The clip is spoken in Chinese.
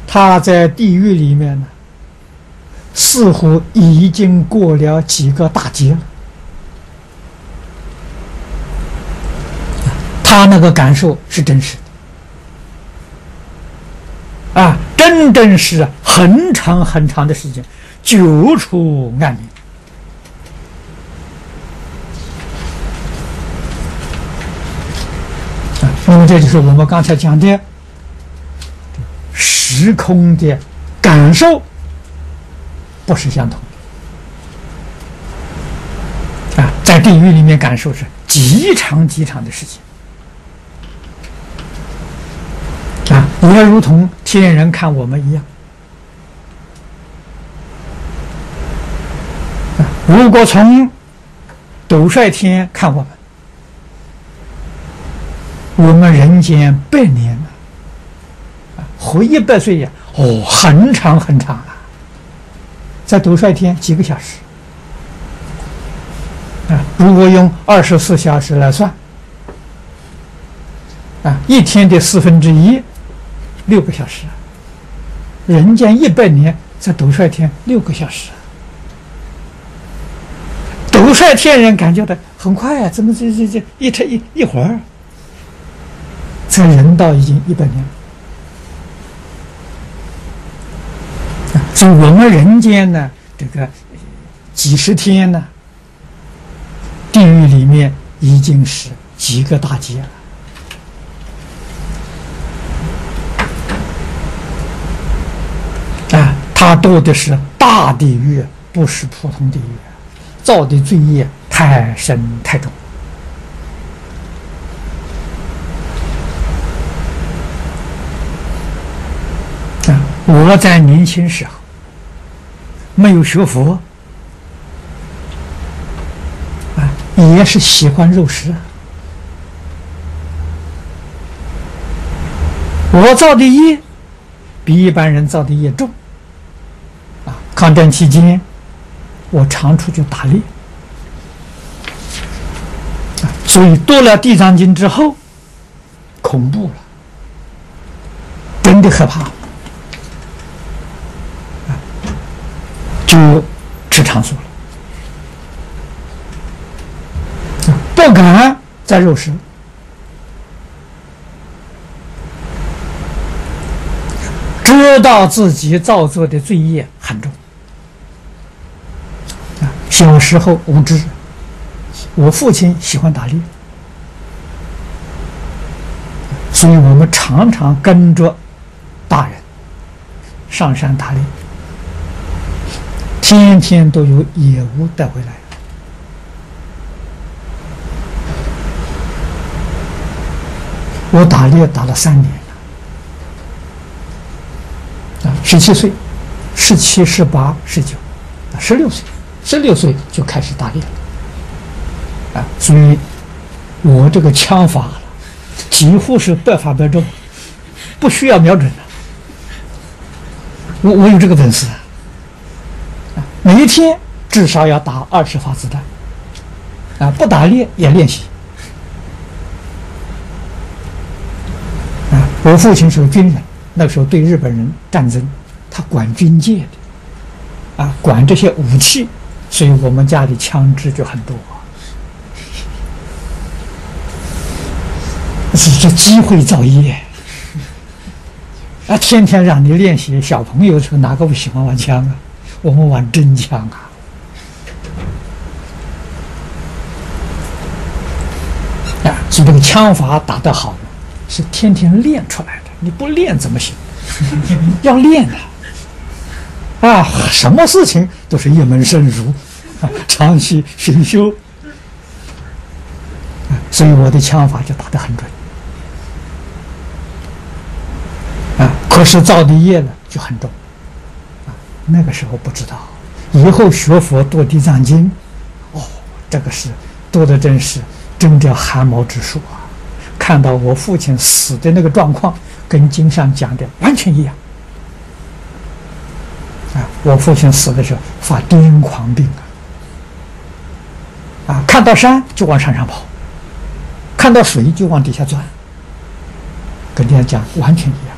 他在地狱里面呢，似乎已经过了几个大劫了。他那个感受是真实的，真是很长很长的时间，久处安宁。那么这就是我们刚才讲的时空的感受不是相同的在地狱里面感受是极长极长的时间也如同天人看我们一样如果从斗率天看我们人间100年了活100岁呀，很长很长了。在斗率天几个小时如果用24小时来算一天的1/4，6个小时。人间100年，在斗率天6个小时。斗率天人感觉到很快怎么这一会儿？在人道已经100年了，所以我们人间呢，这个几十天呢，地狱里面已经是几个大劫了。他堕的是大地狱，不是普通地狱，造的罪业太深太重。我在年轻时候没有学佛也是喜欢肉食我造的业比一般人造的业重抗战期间我常出去打猎所以读了《地藏经》之后恐怖了，真的可怕，就吃长素了，不敢再肉食，知道自己造作的罪业很重。小时候无知，我父亲喜欢打猎，所以我们常常跟着大人上山打猎，天天都有野物带回来。我打猎打了3年了，17岁、17、18、19、16岁，16岁就开始打猎了，所以我这个枪法几乎是百发百中，不需要瞄准的。我有这个本事每一天至少要打20发子弹，不打猎也练习。我父亲是个军人，那个时候对日本人战争，他管军界的，管这些武器，所以我们家里枪支就很多。这机会造业，天天让你练习。小朋友的时候哪个不喜欢玩枪啊？我们玩真枪所以这个枪法打得好是天天练出来的，你不练怎么行？要练什么事情都是一门深入，长期熏修，所以我的枪法就打得很准。可是造的业呢就很重，那个时候不知道，以后学佛读地藏经，这个是读的真叫汗毛直竖看到我父亲死的那个状况，跟经上讲的完全一样。我父亲死的时候发癫狂病看到山就往山上跑，看到水就往底下钻，跟人家讲完全一样。